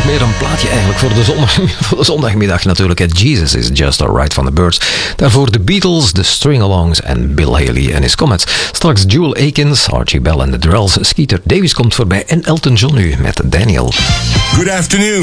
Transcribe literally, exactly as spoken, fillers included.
meer een plaatje eigenlijk voor de, zondag, voor de zondagmiddag natuurlijk. Jesus is Just Alright van The Birds. Daarvoor de Beatles, de String-Alongs en Bill Haley en his Comets. Straks Jewel Akins, Archie Bell en de Drells. Skeeter Davis komt voorbij en Elton John nu met Daniel. Good afternoon.